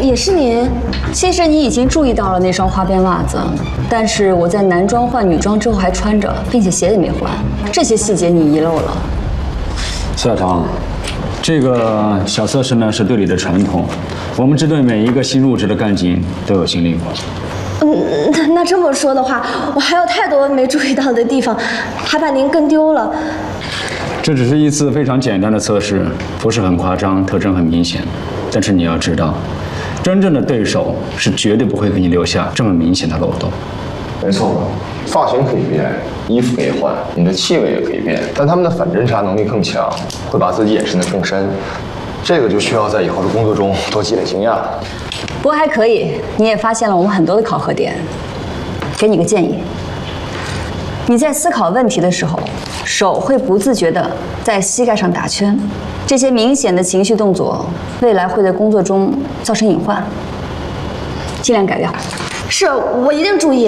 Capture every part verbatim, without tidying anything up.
也是您。 其实你已经注意到了那双花边袜子，但是我在男装换女装之后还穿着，并且鞋也没换，这些细节你遗漏了。 苏小棠，这个小测试呢是队里的传统，我们支队每一个新入职的干警都有经历过。 嗯，那那这么说的话，我还有太多没注意到的地方，还把您跟丢了。 这只是一次非常简单的测试，不是很夸张，特征很明显。但是你要知道，真正的对手是绝对不会给你留下这么明显的漏洞。 没错，发型可以变，衣服可以换，你的气味也可以变，但他们的反侦查能力更强，会把自己掩饰得更深。这个就需要在以后的工作中多积累经验了。 不过还可以，你也发现了我们很多的考核点。给你个建议，你在思考问题的时候，手会不自觉地在膝盖上打圈，这些明显的情绪动作，未来会在工作中造成隐患，尽量改掉。 是我一定注意。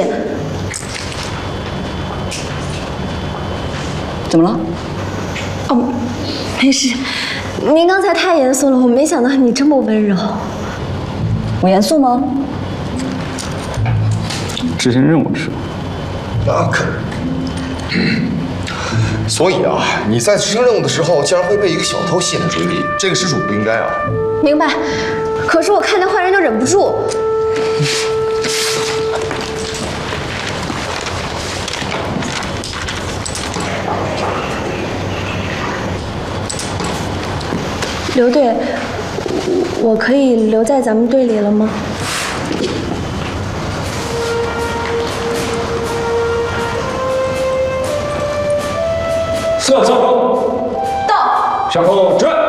怎么了？ 哦，没事。您刚才太严肃了，我没想到你这么温柔。 我严肃吗？ 执行任务的时候。 啊，可。所以啊，你在执行任务的时候，竟然会被一个小偷吸引在追里，这个失主不应该啊。 明白。可是我看见坏人就忍不住。刘队，我可以留在咱们队里了吗？ 色交口， 到。 向后转。